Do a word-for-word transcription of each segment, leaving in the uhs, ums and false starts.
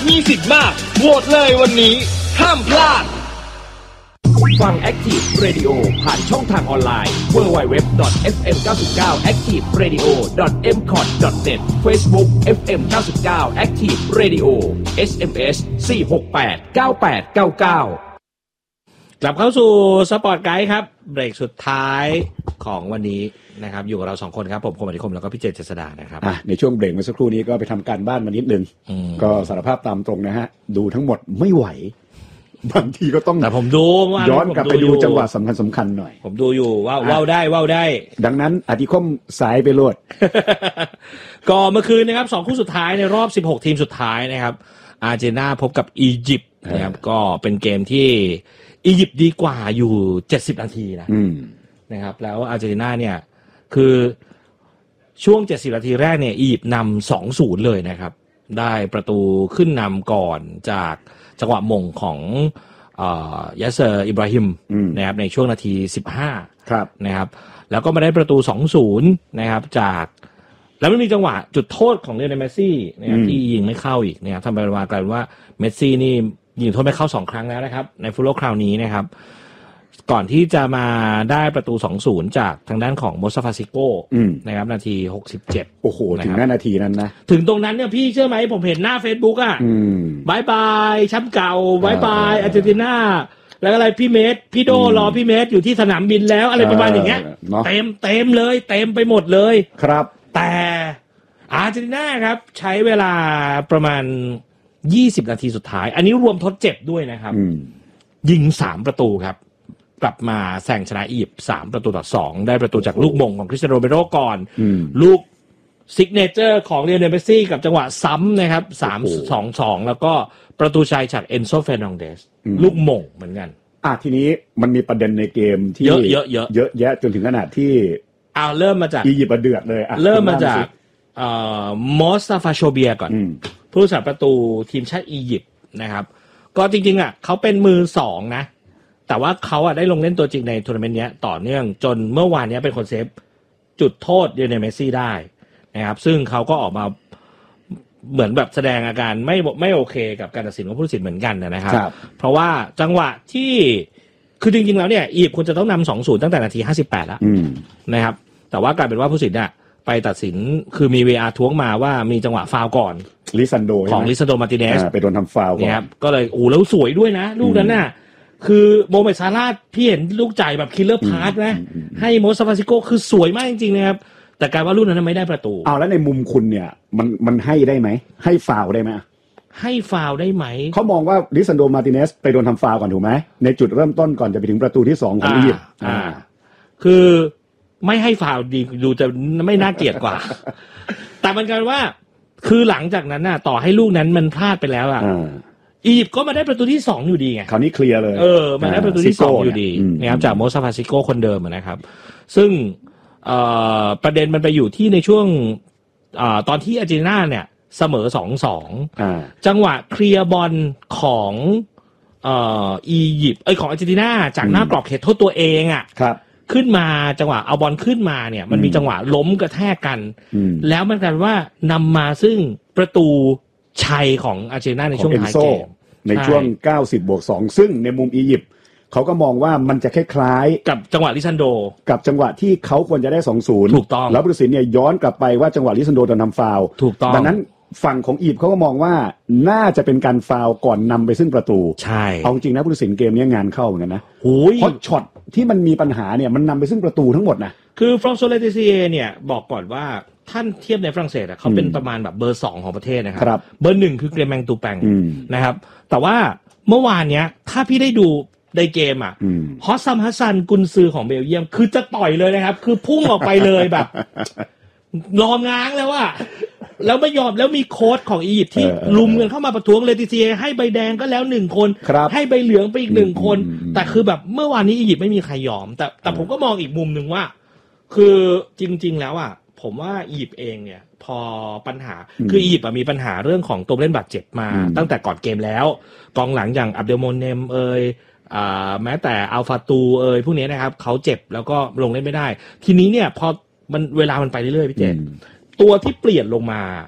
มีสิทธิ์มากโหวตเลยวันนี้ห้ามพลาดฟัง Active Radio ผ่านช่องทางออนไลน์ ดับเบิลยู ดับเบิลยู ดับเบิลยู ดอท เอฟ เอ็ม เก้าสิบเก้า แอคทีฟเรดิโอ ดอท เอ็ม ซี โอ ที ดอท เน็ต Facebook เอฟ เอ็ม เก้าสิบเก้า Active Radio เอส เอ็ม เอส สี่ หก แปด เก้า แปด เก้า เก้ากลับเข้าสู่สปอร์ตไกด์ครับเบรกสุดท้ายของวันนี้นะครับอยู่กับเราสองคนครับผมคมอธิคมแล้วก็พี่เจษเจษฎานะครับในช่วงเบรกเมื่อสักครู่นี้ก็ไปทำการบ้านมานิดนึงก็สารภาพตามตรงนะฮะดูทั้งหมดไม่ไหวบางทีก็ต้องแต่ผมดูย้อนกลับไปดูจังหวะสำคัญสำคัญหน่อยผมดูอยู่ว่าว้าวได้ว้าวได้ดังนั้นอธิคมสายไปโลดก็เมื่อคืนนะครับสองคู่สุดท้ายในรอบสิบหกทีมสุดท้ายนะครับอาร์เจนตินาพบกับอียิปต์นะครับก็เป็นเกมที่อียิปต์ดีกว่าอยู่เจ็ดสิบนาทีนะนะครับแล้วอาร์เจนตินาเนี่ยคือช่วงเจ็ดสิบนาทีแรกเนี่ยอียิปต์นำ สองศูนย์ เลยนะครับได้ประตูขึ้นนำก่อนจากจังหวะมงของเอ่อยาเซอร์อิบราฮิมนะครับในช่วงนาทีสิบห้าครับนะครับแล้วก็มาได้ประตู สองศูนย์ นะครับจากแล้วมันมีจังหวะจุดโทษของเลโอเนล เมสซี่นะครับที่ยิงไม่เข้าอีกนะครับทำไปมากลายเป็นว่าเมสซี่นี่ยิงโทษไม่เข้าสองครั้งแล้วนะครับในฟุตบอลคราวนี้นะครับก่อนที่จะมาได้ประตู สองศูนย์ จากทางด้านของโมซาฟาซิโก้นะครับนาทีหกสิบเจ็ดโอ้โหถึงหน้านาทีนั้นนะถึงตรงนั้นเนี่ยพี่เชื่อไหมผมเห็นหน้า Facebook อ่ะบายบายแชมป์เก่าบายบายอาร์เจนตินาแล้วอะไรพี่เมสพี่โดรอพี่เมสอยู่ที่สนามบินแล้วอะไรประมาณอย่างเงี้ยเต็มเต็มเลยเต็มไปหมดเลยครับแต่อาร์เจนตินาครับใช้เวลาประมาณยี่สิบนาทีสุดท้ายอันนี้รวมทดเจ็บด้วยนะครับยิงสามประตูครับกลับมาแซงชนะอียิปต์สามประตูต่อสองได้ประตูจากลูกมงของคริสเตียโนโรนัลโดก่อนลูกซิกเนเจอร์ของเลโอเนล เมสซี่กับจังหวะซ้ำนะครับสาม สอง สองแล้วก็ประตูชัยจากเอนโซ เฟร์นันเดสลูกมงเหมือนกันอ่ะทีนี้มันมีประเด็นในเกมที่เยอะเยอะเยอะเยอะแยะจนถึงขนาดที่อ้าวเริ่มมาจากอียิปต์เดือดเลยอ่ะเริ่มมาจากเอ่อมอสซาฟาโชเบียก่อนผู้รักษาประตูทีมชาติอียิปต์นะครับก็จริงๆอ่ะเขาเป็นมือสองนะแต่ว่าเขาอ่ะได้ลงเล่นตัวจริงในทัวร์นาเมนต์นี้ต่อเนื่องจนเมื่อวานนี้เป็นคนเซฟจุดโทษเลโอเนล เมสซี่ได้นะครับซึ่งเขาก็ออกมาเหมือนแบบแสดงอาการไม่ไม่โอเคกับการตัดสินของผู้ตัดสินเหมือนกันนะครับเพราะว่าจังหวะที่คือจริงๆแล้วเนี่ยอียิปต์ควรจะต้องนำ สองศูนย์ ตั้งแต่นาทีห้าสิบแปดแล้วนะครับแต่ว่ากลายเป็นว่าผู้ตัดสินเนี่ยไปตัดสินคือมี วี อาร์ ท้วงมาว่ามีจังหวะฟาวล์ก่อนลิซันโดของลิซันโดมาร์ติเนสไปโดนทำฟาวล์ก่อนนะครับก็เลยโอ้แล้วสวยด้วยนะลูกนั้นน่ะคือโมเมดซาลาห์พี่เห็นลูกจ่ายแบบคิลเลอร์พาสนะให้โมซาฟาซิโกคือสวยมากจริงๆนะครับแต่กลายว่าลูกนั้นไม่ได้ประตูเอาแล้วในมุมคุณเนี่ยมันมันให้ได้ไหมให้ฟาวล์ได้ไหมให้ฟาวล์ได้ไหมเขามองว่าลิซันโดมาร์ติเนสไปโดนทำฟาวล์ก่อนถูกไหมในจุดเริ่มต้นก่อนจะไปถึงประตูที่สองของอียิปต์อ่าคือไม่ให้ฟาวล์ดีดูจะไม่น่าเกลียดกว่าแต่มันกลายว่าคือหลังจากนั้นน่ะต่อให้ลูกนั้นมันพลาดไปแล้วอ่ะอียิปต์ก็มาได้ประตูที่สองอยู่ดีไงคราวนี้เคลียร์เลยเออมาได้ประตูที่สองอยู่ดีนะครับจากโมซาฟาซิโกคนเดิมนะครับซึ่งเอ่อประเด็นมันไปอยู่ที่ในช่วงอ่าตอนที่อาร์เจนตินาเนี่ยเสมอ สองสอง อ่าจังหวะเคลียร์บอลของเอ่ออียิปต์เอ้ยของอาร์เจนตินาจากหน้ากรอบเขตโทษตัวเองอ่ะครับขึ้นมาจังหวะเอาบอลขึ้นมาเนี่ยมันมีจังหวะล้มกระแทกกันแล้วมันกลายว่านำมาซึ่งประตูชัยของอาร์เจนตินาในช่วงท้ายเกมในช่วงเก้าสิบบวกสองซึ่งในมุมอียิปต์เขาก็มองว่ามันจะคล้ายๆกับจังหวะลิซันโดกับจังหวะที่เขาควรจะได้ สองศูนย์ถูกต้องแล้วผู้ตัดสินเนี่ยย้อนกลับไปว่าจังหวะลิซันโดโดนทำฟาวล์ถูกต้องดังนั้นฝั่งของอียิปต์เขาก็มองว่าน่าจะเป็นการฟาวล์ก่อนนำไปซึ่งประตูใช่เอาจริงนะผู้ตัดสินเกมนี้งานเข้าเหมือนกันนะเพราะช็อตที่มันมีปัญหาเนี่ยมันนำไปซึ่งประตูทั้งหมดนะคือฟรองโซเลติเซียเนี่ยบอกก่อนว่าท่านเทียบในฝรั่งเศสอ่ะเขาเป็นประมาณแบบเบอร์สองของประเทศนะครับเบอร์หนึ่งคือเกรแมงตูแปงนะครับแต่ว่าเมื่อวานเนี้ยถ้าพี่ได้ดูในเกมอ่ะฮอสซัมฮัสซันกุนซือของเบลเยียมคือจะต่อยเลยนะครับคือพุ่งออกไปเลยแบบรอง้างแล้วอ่ะแล้วไม่ยอมแล้วมีโค้ชของอียิปต์ที่ลุมกันเข้ามาประท้วงเลติเซียให้ใบแดงก็แล้วหนึ่งคนให้ใบเหลืองไปอีกหนึ่งคนแต่คือแบบเมื่อวานนี้อียิปต์ไม่มีใครยอมแต่แต่ผมก็มองอีกมุมนึงว่าคือจริงๆแล้วอ่ะผมว่าอียิปต์เองเนี่ยพอปัญหาคืออียิปต์มีปัญหาเรื่องของตัวเล่นบาดเจ็บมาตั้งแต่ก่อนเกมแล้วกองหลังอย่างอับเดลโมเนมเอยอ่าแม้แต่อัลฟาตูเอยพวกนี้นะครับเขาเจ็บแล้วก็ลงเล่นไม่ได้ทีนี้เนี่ยพอมันเวลามันไปเรื่อยๆพี่เจตัวที่เปลี่ยนลงมา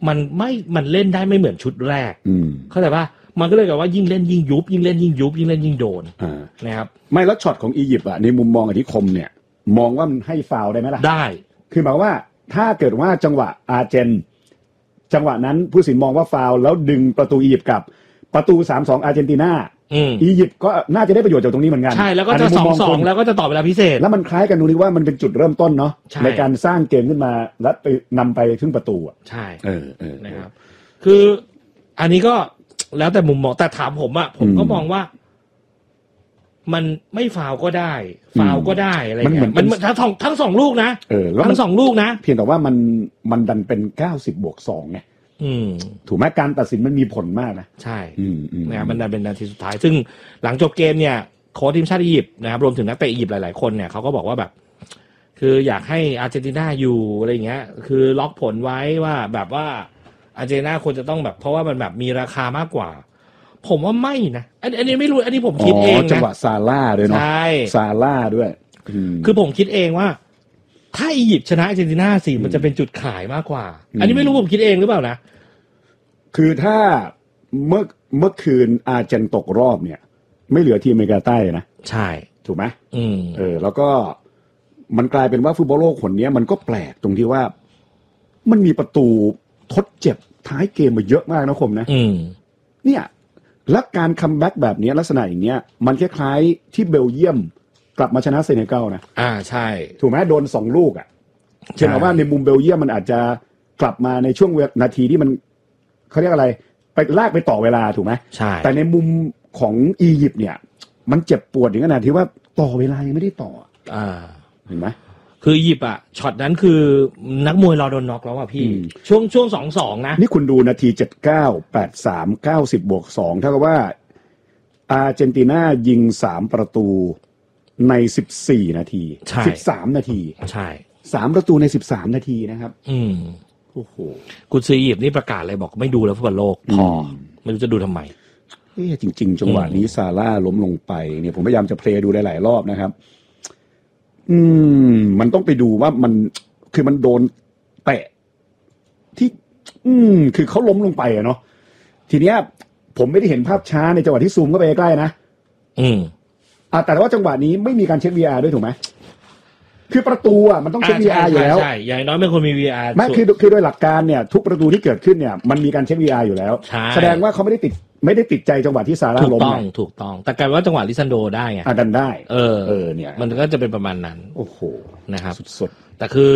มันไม่มันเล่นได้ไม่เหมือนชุดแรกเข้าใจป่ะมันก็เลยกับว่ายิ่งเล่นยิ่งยุบยิ่งเล่นยิ่งยุบยิ่งเล่นยิ่งโดนนะครับไม่แล้วช็อตของอียิปต์อ่ะในมุมมองอธิคมเนี่ยมองว่ามันให้ฟาวล์ได้ไหมล่ะได้คือหมายว่าถ้าเกิดว่าจังหวะอาร์เจนจังหวะนั้นผู้ตัดสินมองว่าฟาวล์แล้วดึงประตูอียิปต์กับประตู สามสอง อาร์เจนตินาอียิปต์ก็น่าจะได้ประโยชน์จากตรงนี้เหมือนกันใช่แล้วก็จะ สองสอง แล้วก็จะต่อเวลาพิเศษแล้วมันคล้ายกันตรงนี้ว่ามันเป็นจุดเริ่มต้นเนาะ ใ, ในการสร้างเกมขึ้นมาแล้วไปนำไปถึงประตูอ่ะใช่เออเออนะครับคืออันนี้ก็แล้วแต่มุมมองแต่ถามผมอ่ะผมก็มองว่ามันไม่ฟาวก็ได้ฟาวก็ได้อะไรเงี้ยมันทั้งสองทั้งสองลูกนะทั้งสองลูกนะเพียงแต่ว่ามันมันดันเป็นเก้าสิบบวกสองไงถูกไหมการตัดสินมันมีผลมากนะใช่นะครับมันดันเป็นนาทีสุดท้ายซึ่งหลังจบเกมเนี่ยโค้ชทีมชาติอียิปต์นะครับรวมถึงนักเตะอียิปต์หลายๆคนเนี่ยเขาก็บอกว่าแบบคืออยากให้อาร์เจนตินาอยู่อะไรเงี้ยคือล็อกผลไว้ว่าแบบว่าอาร์เจนตินาควรจะต้องแบบเพราะว่ามันแบบมีราคามากกว่าผมว่าไม่นะอันอันนี้ไม่รู้อันนี้ผมคิดเองนะจังหวะซาร่าด้วยเนาะใช่ซาร่าด้วยคือผมคิดเองว่าถ้าอียิปต์ชนะอาร์เจนตินาสิมันจะเป็นจุดขายมากกว่าอันนี้ไม่รู้ผมคิดเองหรือเปล่านะคือถ้าเมื่อเมื่อคืนอาร์เจนตกรอบเนี่ยไม่เหลือทีมอเมริกาใต้นะใช่ถูกไหมอืมเออแล้วก็มันกลายเป็นว่าฟุตบอลโลกคนนี้มันก็แปลกตรงที่ว่ามันมีประตูทดเจ็บท้ายเกมมาเยอะมากนะคมนะอืมเนี่ยและการคัมแบ็กแบบนี้ลักษณะอย่างเนี้ยมันคล้ายๆที่เบลเยียมกลับมาชนะเซเนกัลนะอ่าใช่ถูกไหมโดนสองลูกอ่ะเช่นว่าในมุมเบลเยียมมันอาจจะกลับมาในช่วงนาทีที่มันเขาเรียกอะไรไปลากไปต่อเวลาถูกไหมใช่แต่ในมุมของอียิปต์เนี่ยมันเจ็บปวดถึงขนาดที่ว่าต่อเวลายังไม่ได้ต่ออ่าเห็นไหมคืออียิปต์อ่ะช็อตนั้นคือนักมวยรอโดนน็อกแล้วอ่ะพี่ช่วงช่วงสองสองนะนี่คุณดูนาทีเจ็ดเก้าแปดสามเก้าสิบบวกสองเท่ากับว่าอาร์เจนตินายิงสามประตูในสิบสี่นาทีสิบสามนาทีใช่สามประตูในสิบสามนาทีนะครับอืมโอ้โหกุนซืออียิปต์นี่ประกาศเลยบอกไม่ดูแล้วฟุตบอลโลกพอไม่รู้จะดูทำไมเอ๊ะจริงๆจังหวะนี้ซาร่าล้มลงไปเนี่ยผมพยายามจะเพลย์ดูหลายๆรอบนะครับอืมมันต้องไปดูว่ามันคือมันโดนเตะที่อืมคือเขาล้มลงไปอะเนาะทีเนี้ยผมไม่ได้เห็นภาพช้าในจังหวะที่ซูมเข้าไปใกล้ๆนะอืมอ่ะแต่ว่าจังหวะนี้ไม่มีการเช็ค วี อาร์ ด้วยถูกไหมคือประตูอ่ะมันต้องเช็ค วี อาร์ อยู่แล้วใช่อย่างน้อยไม่ควรมี วี อาร์ไม่คือคือโดยหลักการเนี่ยทุกประตูที่เกิดขึ้นเนี่ยมันมีการเช็ค วี อาร์ อยู่แล้วแสดงว่าเขาไม่ได้ติดไม่ได้ติดใจจังหวะที่ซาร่าล้มถูกต้องถูกต้องแต่กลายว่าจังหวะลิซันโดได้ไงอ่ะดันได้เออเออเนี่ยมันก็จะเป็นประมาณนั้นโอ้โหนะครับสุดๆแต่คือ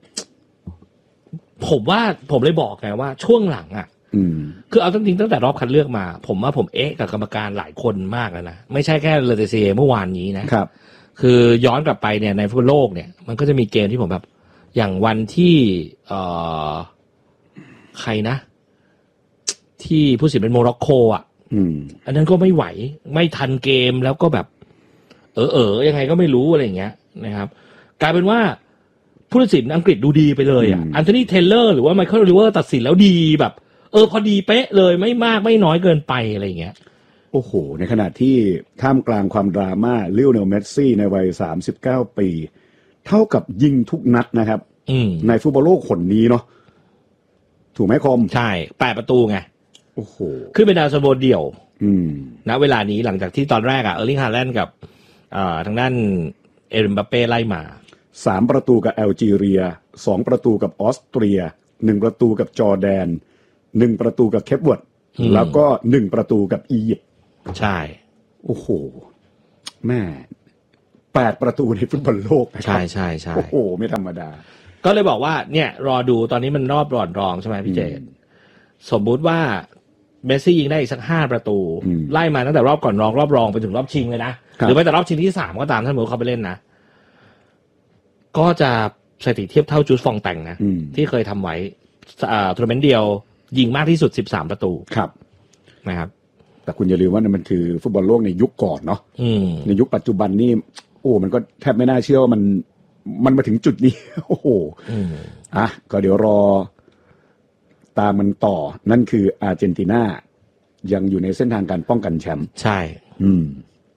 ผมว่าผมเลยบอกไงว่าช่วงหลังอ่ะคือเอาจริงๆตั้งแต่รอบคัดเลือกมาผมว่าผมเอ๊ะกับกรรมการหลายคนมากแล้วนะไม่ใช่แค่เลเตเซียเมื่อวานนี้นะครับคือย้อนกลับไปเนี่ยในฟุตบอลโลกเนี่ยมันก็จะมีเกมที่ผมแบบอย่างวันที่เอ่อใครนะที่ผู้สินเป็นโมร็อกโกอ่ะอันนั้นก็ไม่ไหวไม่ทันเกมแล้วก็แบบเออเออยังไงก็ไม่รู้อะไรอย่างเงี้ยนะครับกลายเป็นว่าผู้ตัดสินอังกฤษดูดีไปเลยอ่ะอันโทนีเทเลอร์หรือว่าไมเคิลริเวอร์ตัดสินแล้วดีแบบเออพอดีเป๊ะเลยไม่มากไม่น้อยเกินไปอะไรอย่างเงี้ยโอ้โหในขณะที่ท่ามกลางความดราม่าลิโอเนลเมสซี่ในวัยสามสิบเก้าปีเท่ากับยิงทุกนัดนะครับในฟุตบอลโลกคนนี้เนาะถูกไหมคมใช่แปดประตูไงโอ้โหขึ้นเป็นดาวซันโวเดี่ยวณเวลานี้หลังจากที่ตอนแรกอ่ะเออร์ลิงฮาแลนด์กับทางด้านเอริมบัปเป้ไล่มาสามประตูกับแอลจีเรียสองประตูกับออสเตรียหนึ่งประตูกับจอร์แดนหนึ่งประตูกับเคปเวิร์ดแล้วก็หนึ่งประตูกับอียิปต์ใช่โอ้โหแม่แปดประตูในฟุตบอลโลกใช่ใช่ใช่โอ้โหไม่ธรรมดาก็เลยบอกว่าเนี่ยรอดูตอนนี้มันรอบรอนรองใช่ไหมพี่เจนสมมุติว่าเมสซี่ยิงได้อีกสักห้าประตูไล่มาตั้งแต่รอบก่อนรองรอบรองไปถึงรอบชิงเลยนะหรือไปแต่รอบชิงที่สามก็ตามถ้าสมมติเขาไปเล่นนะก็จะสถิติเทียบเท่าจูดฟองแต่งนะที่เคยทำไว้อ่าทัวร์นาเมนต์เดียวยิงมากที่สุดสิบสามประตูครับนะครับแต่คุณอย่าลืมว่ามันคือฟุตบอลโลกในยุคก่อนเนาะในยุคปัจจุบันนี่โอ้มันก็แทบไม่น่าเชื่อว่ามันมันมาถึงจุดนี้โอ้โหอ่ะก็เดี๋ยวรอตามมันต่อนั่นคืออาร์เจนตินายังอยู่ในเส้นทางการป้องกันแชมป์ใช่อืม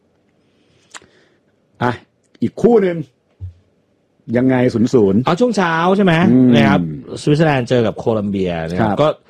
อ่ะอีกคู่หนึ่งยังไงศูนย์ศูนย์เอาช่วงเช้าใช่ไหมนะครับสวิตเซอร์แลนด์เจอกับโคลัมเบียนะครับก็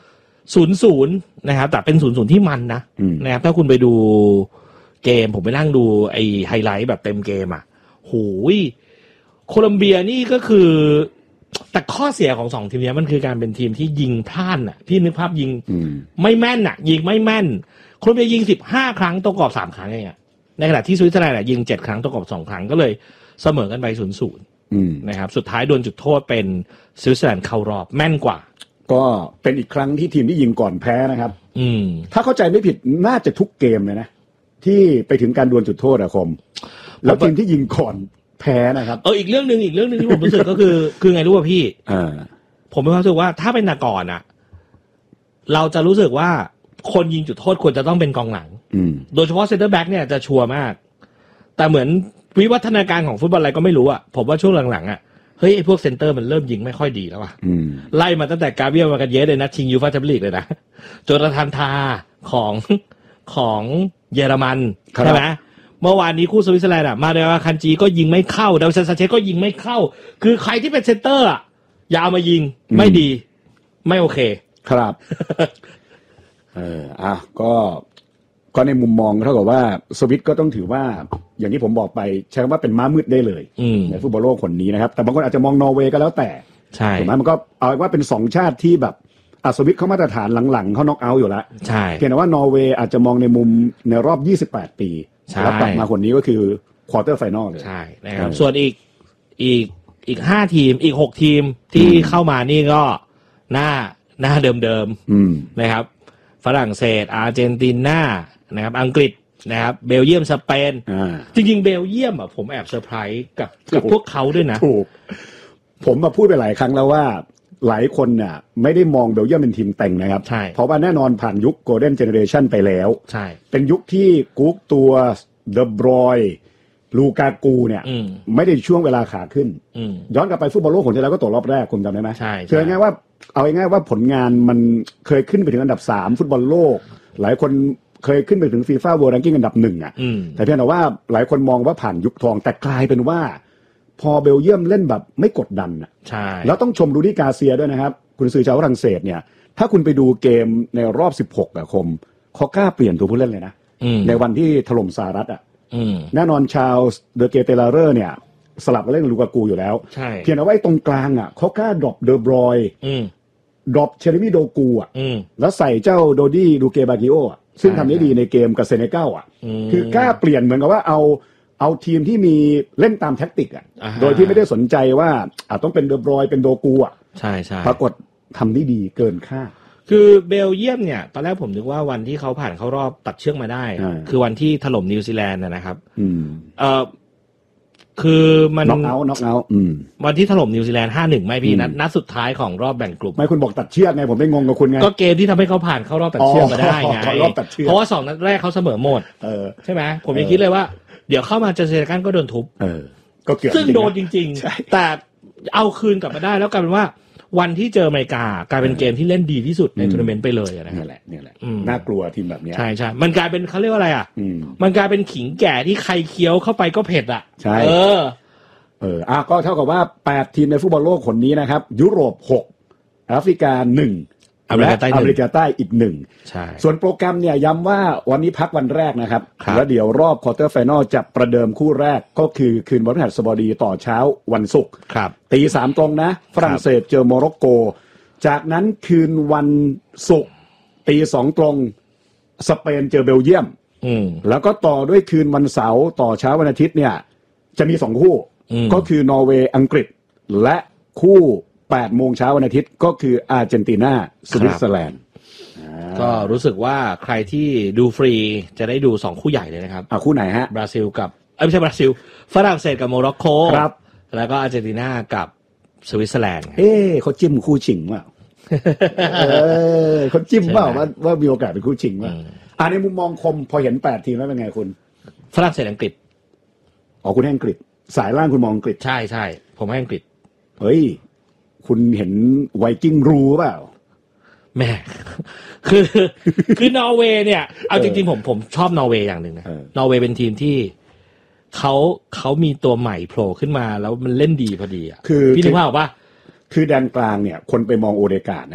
ศูนย์ศูนย์นะครับแต่เป็นศูนย์ศูนย์ที่มันนะนะครับถ้าคุณไปดูเกมผมไปนั่งดูไอ้ไฮไลท์แบบเต็มเกมอ่ะโหยโคลัมเบียนี่ก็คือแต่ข้อเสียของสองทีมนี้มันคือการเป็นทีมที่ยิงพลาดอ่ะพี่นึกภาพยิงไม่แม่นอ่ะยิงไม่แม่นโคลัมเบียยิงสิบห้าครั้งตัวกรอบสามครั้งเองอ่ะในขณะที่สวิตเซอร์แลนด์ยิงเจ็ดครั้งตัวกรอบสองครั้งก็เลยเสมอกันไปศูนย์ศูนย์นะครับสุดท้ายโดนจุดโทษเป็นสวิตเซอร์แลนด์เข้ารอบแม่นกว่าก็เป็นอีกครั้งที่ทีมที่ยิงก่อนแพ้นะครับอืมถ้าเข้าใจไม่ผิดน่าจะทุกเกมเลยนะที่ไปถึงการดวลจุดโทษอะคมแล้วทีมที่ยิงก่อนแพ้นะครับเอออีกเรื่องนึงอีกเรื่องนึงที่ผมรู้สึกก็คือคือไงรู้ป่ะพี่อ่าผมมีความรู้สึกว่าถ้าเป็นแต่ก่อนอะเราจะรู้สึกว่าคนยิงจุดโทษควรจะต้องเป็นกองหลังโดยเฉพาะเซนเตอร์แบ็กเนี่ยจะชัวร์มากแต่เหมือนวิวัฒนาการของฟุตบอลอะไรก็ไม่รู้อะผมว่าช่วงหลังๆอะเฮ้ยไอ้พวกเซนเตอร์มันเริ่มยิงไม่ค่อยดีแล้วว่ะไล่มาตั้งแต่กาเบียลมากันเยสเลยนะชิงยูฟ่าแชมเปี้ยนลีกเลยนะโจนาธานทาของของเยอรมันใช่ไหมเมื่อวานนี้คู่สวิตเซอร์แลนด์อ่ะมาเดลคันจีก็ยิงไม่เข้าดาวซันซาเชสก็ยิงไม่เข้าคือใครที่เป็นเซนเตอร์อ่ะอย่าเอามายิงไม่ดีไม่โอเคครับเอออ่ะก็ก็ในมุมมองเท่ากับว่าสวิตก็ต้องถือว่าอย่างที่ผมบอกไปใช้คำว่าเป็นม้ามืดได้เลยในฟุตบอลโลกคนนี้นะครับแต่บางคนอาจจะมองนอร์เวย์ก็แล้วแต่ใช่ถูกไหมมันก็เอาว่าเป็นสองชาติที่แบบอ่ะสวิตเขามาตรฐานหลังๆเขาน็อกเอาท์อยู่แล้วใช่เพียงแต่ว่านอร์เวย์อาจจะมองในมุมในรอบยี่สิบแปดปีแล้วกลับมาคนนี้ก็คือควอเตอร์ไฟนอลเลยใช่นะครับส่วนอีกอีกอีกห้าทีมอีกหกทีมที่เข้ามานี่ก็หน้าหน้าเดิมๆนะครับฝรั่งเศสอาร์เจนตินานะครับอังกฤษนะครับเบลเยียมสเปนจริงๆเบลเยียมอ่ะผมแอบเซอร์ไพรส์กับกับพวกเขาด้วยนะถูกผมมาพูดไปหลายครั้งแล้วว่าหลายคนเนี่ยไม่ได้มองเบลเยียมเป็นทีมแต่งนะครับเพราะว่าแน่นอนผ่านยุคโกลเด้นเจเนเรชันไปแล้วใช่เป็นยุคที่กุ๊กตัวเดบรอยลูกากูเนี่ยไม่ได้ช่วงเวลาขาขึ้นย้อนกลับไปฟุตบอลโลกของเจแล้วก็ตกรอบแรกคุณจำได้ไหมใช่คือง่ายว่าเอาง่ายว่าผลงานมันเคยขึ้นไปถึงอันดับสามฟุตบอลโลกหลายคนเคยขึ้นไปถึงฟีฟ่าเวิลด์แรงกิ้งอันดับหนึ่งอ่ะแต่เพียงแต่ว่าหลายคนมองว่าผ่านยุคทองแต่กลายเป็นว่าพอเบลเยียมเล่นแบบไม่กดดันอ่ะใช่แล้วต้องชมรูดี้กาเซียด้วยนะครับคุณซื้อชาวฝรั่งเศสเนี่ยถ้าคุณไปดูเกมในรอบสิบหกอะคมเขากล้าเปลี่ยนตัวผู้เล่นเลยนะในวันที่ถล่มสหรัฐอ่ะแน่นอนชาวเดอเกเตลาเรอร์เนี่ยสลับมาเล่นลูกากูอยู่แล้วเพียงแต่ว่าตรงกลางอ่ะเขากล้าดรอปเดอบรอยดรอปเชอร์มี่โดกูอ่ะแล้วใส่เจ้าโดดี้ดูเกบากิโออ่ะซึ่งทำได้ดีในเกมกับเซเนกัลอ่ะคือกล้าเปลี่ยนเหมือนกับว่าเอาเอาทีมที่มีเล่นตามแท็กติกอ่ะโดยที่ไม่ได้สนใจว่าอ่ะต้องเป็นเดอบรอยเป็นโดกูอ่ะใช่ใช่ปรากฏทำได้ดีเกินคาดคือเบลเยียมเนี่ยตอนแรกผมนึกว่าวันที่เขาผ่านเข้ารอบตัดเชือกมาได้คือวันที่ถล่มนิวซีแลนด์นะครับเออคือมันน็อกเอาท์น็อกเอาท์วันที่ถล่มนิวซีแลนด์ ห้าหนึ่ง ไม่พี่นัดนัดสุดท้ายของรอบแบ่งกลุ่มไม่คุณบอกตัดเชือกไงผมไม่งงกับคุณไงก็เกมที่ทำให้เขาผ่านเข้ารอบตัดเชือกมาได้ไงเพราะว่าสองนัดแรกเขาเสมอหมดใช่ไหมผมยังคิดเลยว่าเดี๋ยวเข้ามาเจอเซเนกัลก็โดนทุบก็เกือบซึ่งโดนจริงๆแต่เอาคืนกลับมาได้แล้วกลายเป็นว่าวันที่เจออเมริกากลายเป็นเกมที่เล่นดีที่สุดในทัวร์นาเมนต์ไปเลยนะนี่แหละนี่แหละน่ากลัวทีมแบบนี้ใช่ใช่มันกลายเป็นเขาเรียกว่าอะไรอ่ะมันกลายเป็นขิงแก่ที่ใครเคี้ยวเข้าไปก็เผ็ดอ่ะใช่เออเอออ่ะก็เท่ากับว่าแปดทีมในฟุตบอลโลกคนนี้นะครับยุโรปหกแอฟริกาหนึ่งอเมริกาใต้อเมริกาใต้อีกหนึ่งใช่ส่วนโปรแกรมเนี่ยย้ำว่าวันนี้พักวันแรกนะครับแล้วเดี๋ยวรอบควอเตอร์ไฟนอลจะประเดิมคู่แรกก็คือคืนวันพฤหัสบดีต่อเช้าวันศุกร์ตีสามตรงนะฝรั่งเศสเจอโมร็อกโกจากนั้นคืนวันศุกร์ตีสองตรงสเปนเจอเบลเยียมแล้วก็ต่อด้วยคืนวันเสาร์ต่อเช้าวันอาทิตย์เนี่ยจะมีสองคู่ก็คือนอร์เวย์อังกฤษและคู่แปดโมงเช้าวันอาทิตย์ก็คืออาร์เจนตินาสวิตเซอร์แลนด์ก็รู้สึกว่าใครที่ดูฟรีจะได้ดูสองคู่ใหญ่เลยนะครับอ่ะคู่ไหนฮะบราซิลกับเอ้ยไม่ใช่บราซิลฝรั่งเศสกับโมร็อกโกครับแล้วก็อาร์เจนตินากับสวิตเซอร์แลนด์เอ๊ะเขาจิ้มคู่ชิงว่าเออเขาจิ้มเปล่าว่าว่ามีโอกาสเป็นคู่ชิงว่าอ่าในมุมมองคมพอเห็นแปดทีมแล้วเป็นไงคุณฝรั่งเศสอังกฤษอ๋อคุณให้อังกฤษสายล่างคุณมองอังกฤษใช่ใช่ผมให้อังกฤษเฮ้ยคุณเห็นไวกิ้งรูเปล่าแม่คือคือนอร์เวย์เนี่ยเอาจริงๆผมผมชอบนอร์เวย์อย่างหนึ่งนะนอร์เวย์เป็นทีมที่เขาเขามีตัวใหม่โผล่ขึ้นมาแล้วมันเล่นดีพอดีอ่ะคือพี่นึกว่าว่าคือแดนกลางเนี่ยคนไปมองโอเดการ์ดนะครับ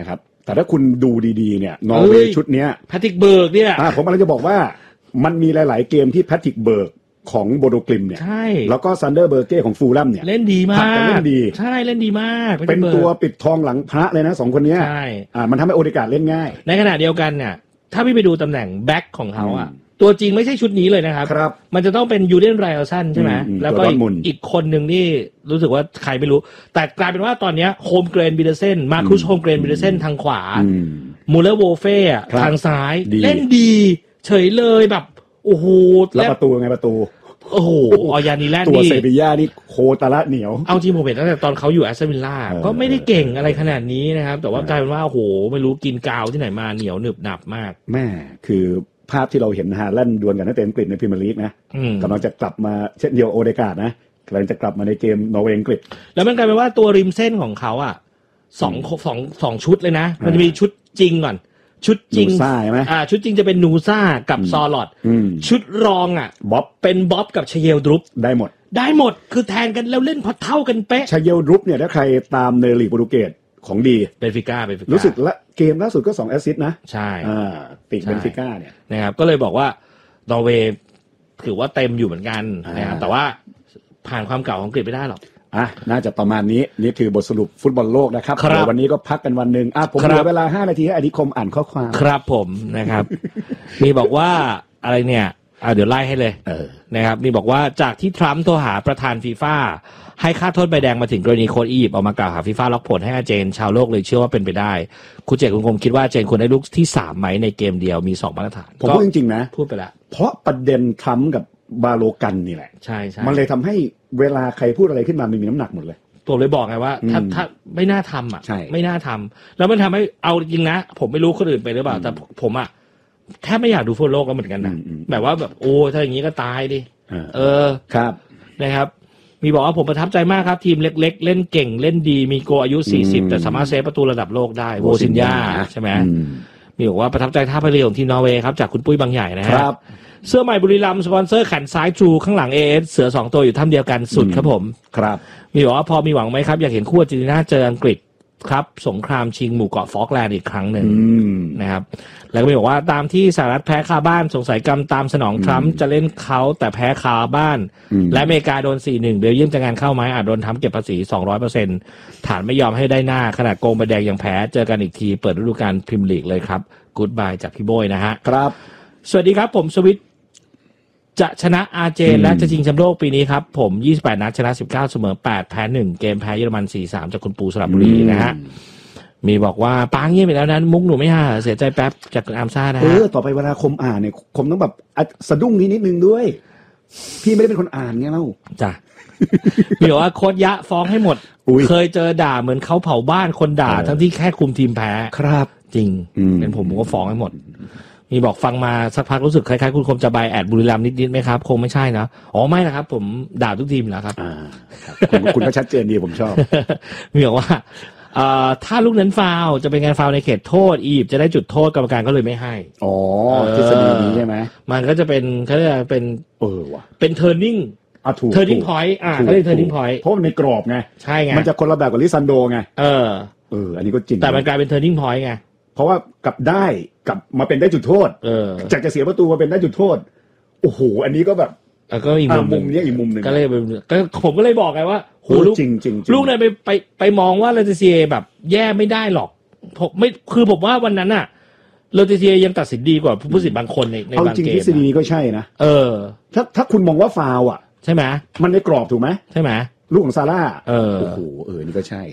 แต่ถ้าคุณดูดีๆเนี่ยนอร์เวย์ชุดเนี้ยแพทริกเบิร์กเนี่ยผมกำลังจะบอกว่ามันมีหลายๆเกมที่แพทริกเบิร์กของโบโดกลิมเนี่ยแล้วก็ซันเดอร์เบอร์เก้ของฟูลแลมเนี่ยเล่นดีมากเล่นดีใช่เล่นดีมากเป็นตัวปิดทองหลังพระเลยนะสองคนนี้ใช่อ่ามันทำให้โอเดการ์ดเล่นง่ายในขณะเดียวกันเนี่ยถ้าพี่ไปดูตำแหน่งแบ็คของเขาอ่ะตัวจริงไม่ใช่ชุดนี้เลยนะครับมันจะต้องเป็นยูเดนไรอัลสันใช่ไหมแล้วก็อีกคนหนึ่งนี่รู้สึกว่าใครไม่รู้แต่กลายเป็นว่าตอนนี้โฮมเกรนบิเดเซนมาคุชโฮมเกรนบิเดเซนทางขวามูเลอร์โวเฟ่ทางซ้ายเล่นดีเฉยเลยแบบโอ้โหแล้วประตูไงประตูโอ้โหออยานิแลนด์ตัวเซบีย่านี่โคตรละเหนียวเอาจริงผมเห็นตั้งแต่ตอนเขาอยู่แอสตันวิลล่าก็ไม่ได้เก่งอะไรขนาดนี้นะครับแต่ว่ากลายเป็นว่าโอ้โหไม่รู้กินกาวที่ไหนมาเหนียวหนึบหนับมากแม่คือภาพที่เราเห็นฮาแลนด์ดวลกันนักเตะอังกฤษในพรีเมียร์ลีกนะกำลังจะกลับมาเช่นเดียวโอเดการ์ดนะกำลังจะกลับมาในเกมนอร์เวย์อังกฤษแล้วมันกลายเป็นว่าตัวริมเส้นของเขาอ่ะสองสองสองชุดเลยนะมันจะมีชุดจริงก่อนชุดจริงซ่าใช่ไหมอ่าชุดจริงจะเป็นนูซ่ากับซอลอดชุดรองอ่ะบ๊อบเป็นบ๊อบกับชเยลดรุปได้หมดได้หมดคือแทนกันแล้วเล่นพอเท่ากันเป๊ะชเยลดรุปเนี่ยถ้าใครตามในลีกโปรตุเกสของดีเบนฟิก้าเบนฟิก้ารู้สึกละเกมล่าสุดก็สองแอสซิสต์นะใช่อ่าปีกเบนฟิก้าเนี่ยนะครับก็เลยบอกว่านอร์เวย์ถือว่าเต็มอยู่เหมือนกันนะครับแต่ว่าผ่านความเก่าของอังกฤษไม่ได้หรอกอ่ะน่าจะประมาณนี้นี่คือบทสรุปฟุตบอลโลกนะครับเดี๋ยววันนี้ก็พักกันวันนึงอ่ะผมเหลือเวลาห้านาทีให้อธิคมอ่านข้อความครับผมนะครับ มีบอกว่าอะไรเนี่ยอ่ะเดี๋ยวไล่ให้เลยเออนะครับมีบอกว่าจากที่ทรัมป์โทรหาประธานฟีฟ่าให้ค่าโทษใบแดงมาถึงกรณีโค้ชอียิปต์ออกมากล่าวหาฟีฟ่าล็อกผลให้อาเจนชาวโลกเลยเชื่อว่าเป็นไปได้คุณเจตคุณคมคิดว่าอาเจนควรได้ลูกที่สามไหมในเกมเดียวมีสองมาตรฐานผมพูดจริงๆนะพูดไปแล้วเพราะประเด็นทรัมป์กับบาโลกันนี่แหละใช่ใช่มันเลยทำให้เวลาใครพูดอะไรขึ้นมามันมีน้ำหนักหมดเลยตัวเลยบอกไงว่าถ้าถ้าไม่น่าทำอ่ะไม่น่าทำแล้วมันทำให้เอาจริงนะผมไม่รู้คนอื่นไปหรือเปล่าแต่ผมอ่ะแทบไม่อยากดูฟุตบอลโลกก็เหมือนกันนะแบบว่าแบบโอ้ถ้าอย่างนี้ก็ตายดิเออครับนะครับมีบอกว่าผมประทับใจมากครับทีมเล็กๆเล่นเก่งเล่นดีมีโกอายุสี่สิบแต่สามารถเซฟประตูระดับโลกได้โวซินยาใช่ไหมมีบอกว่าประทับใจท่าพลีของทีมนอร์เวย์ครับจากคุณปุ้ยบางใหญ่นะครับเสื้อใหม่บุรีรัมย์สปอนเซอร์แขนซ้ายทรูข้างหลัง เอ เอส เสือสองตัวอยู่ถ้ำเดียวกันสุดครับผมครับมีบอกว่าพอมีหวังไหมครับอยากเห็นคู่อาร์เจนตินาเจออังกฤษครับสงครามชิงหมู่เกาะฟอกแลนด์อีกครั้งหนึ่งนะครับแล้วก็มีบอกว่าตามที่สหรัฐแพ้คาบ้านสงสัยกรรมตามสนองทรัมป์จะเล่นเขาแต่แพ้คาบ้านและอเมริกาโดน สี่หนึ่ง เบลเยียมจะงานเข้าไหมอาจโดนทำเก็บภาษี สองร้อยเปอร์เซ็นต์ ฐานไม่ยอมให้ได้หน้าขนาดโกงใบแดงยังแพ้เจอกันอีกทีเปิดฤดูกาลพรีเมียร์ลีกเลยครับกู๊ดบายจากพี่โบยนะฮะครับสวัสดีครับผมสวิตจะชนะอาร์เจนและจะชิงแชมป์โลกปีนี้ครับผมยี่สิบแปดนัดชนะสิบเก้าเสมอแปดแพ้หนึ่งเกมแพ้เยอรมัน สี่สาม จากคุณปูสระบุรีนะฮะมีบอกว่าปางเงียบไปแล้วนั้นมุกหนูไม่ห่าเสียใจแป๊บจากคุณอามซ่านะฮะเออต่อไปเวลาคมอ่านเนี่ยคมต้องแบบสะดุ้งนิดนิดนึงด้วยพี่ไม่ได้เป็นคนอ่านไงเล่าจ้ะมีบอกว่าโค้ชยะฟ้องให้หมดเคยเจอด่าเหมือนเขาเผาบ้านคนด่าทั้งที่แค่คุมทีมแพ้ครับจริงเป็นผมผมก็ฟ้องให้หมดมีบอกฟังมาสักพักรู้สึกคล้ายๆคุณคมจะบายแอดบุรีรัมย์นิดๆไหมครับคงไม่ใช่นะอ๋อไม่นะครับผมด่าทุกทีมแล้วครับอ่าคุณคุณก็ชัดเจนดีผมชอบมีบอกว่าถ้าลูกนั้นฟาวจะเป็นการฟาวในเขตโทษอียิปต์จะได้จุดโทษกรรมการก็เลยไม่ให้อ๋อทฤษฎีนี้ใช่ไหมมันก็จะเป็นเขาเรียกเป็นเออว่ะเป็น turning อ่ะถูก turning point อ่าเขาเรียก turning point เพราะมันในกรอบไงใช่ไงมันจะคนละแบบกับลิซันโดไงเออเอออันนี้ก็จริงแต่มันกลายเป็น turning point ไงเพราะว่ากลับได้กลับมาเป็นได้จุดโทษเออจากจะเสียประตูมาเป็นได้จุดโทษโอ้โหอันนี้ก็แบบก็อีกมุมนี้อีกมุมนึงก็เลยก็ผมก็เลยบอกไงว่าโหลูกจริงจริงลูกเนี่ยไปไปไปมองว่าเลติเซียแบบแย่ไม่ได้หรอกผมไม่คือผมว่าวันนั้นน่ะเลติเซียยังตัดสินดีกว่าผู้ตัดสินบางคนในในบางเกมเอาจริงทฤษฎีนี้ก็ใช่นะเออถ้าถ้าคุณมองว่าฟาวอ่ะใช่ไหมมันในกรอบถูกไหมใช่ไหมลูกของซาร่าเออโอ้โหเออนี่ก็ใช่